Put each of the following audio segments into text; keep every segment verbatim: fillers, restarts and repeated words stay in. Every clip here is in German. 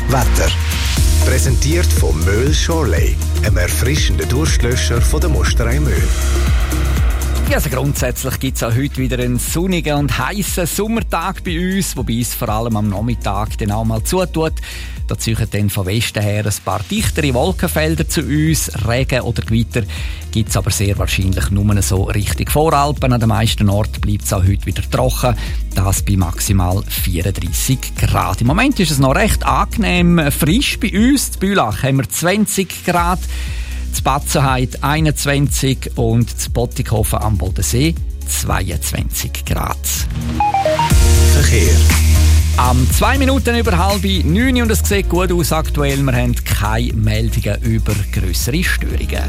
Wetter. Präsentiert von Möhl Shorley, einem erfrischenden Durstlöscher von der Mosterei Möhl. Also grundsätzlich gibt es auch heute wieder einen sonnigen und heißen Sommertag bei uns, wobei es vor allem am Nachmittag dann auch mal zutut. Da ziehen dann von Westen her ein paar dichtere Wolkenfelder zu uns. Regen oder Gewitter gibt es aber sehr wahrscheinlich nur so Richtung Voralpen. An den meisten Orten bleibt es auch heute wieder trocken. Das bei maximal vierunddreissig Grad. Im Moment ist es noch recht angenehm frisch bei uns. In Bülach haben wir zwanzig Grad. Z Batzenheit einundzwanzig und z Bottighofen am Bodensee zweiundzwanzig Grad. Verkehr. Am zwei Minuten über halb neun und es sieht gut aus aktuell. Wir haben keine Meldungen über grössere Störungen.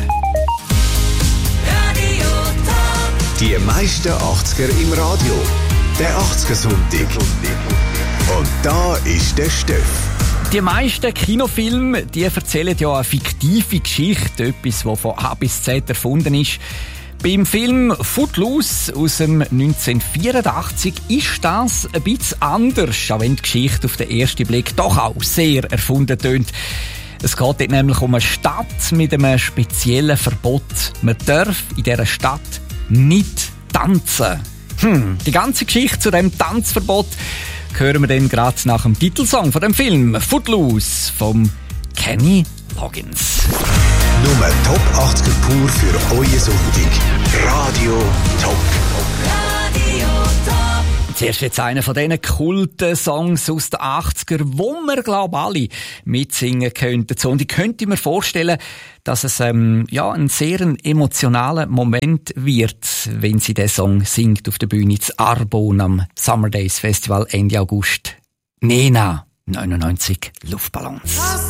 Die meisten achtziger im Radio. Der achtziger-Sonntag. Und da ist der Steff. Die meisten Kinofilme, die erzählen ja eine fiktive Geschichte, etwas, das von A bis Z erfunden ist. Beim Film Footloose aus dem neunzehnhundertvierundachtzig ist das ein bisschen anders, auch wenn die Geschichte auf den ersten Blick doch auch sehr erfunden tönt. Es geht dort nämlich um eine Stadt mit einem speziellen Verbot. Man darf in dieser Stadt nicht tanzen. Hm, die ganze Geschichte zu diesem Tanzverbot hören wir dann gerade nach dem Titelsong von dem Film Footloose vom Kenny Loggins. Nur Top achtziger pur für euren Sonntag. Radio Top. Radio Top. Zuerst jetzt einer von diesen Kulten-Songs aus den achtziger, wo wir, glaube ich, alle mitsingen könnten. So, und ich könnte mir vorstellen, dass es ähm, ja, ein sehr emotionaler Moment wird, wenn sie diesen Song singt auf der Bühne zu Arbon am Summer Days Festival Ende August. Nena, neunundneunzig Luftballons.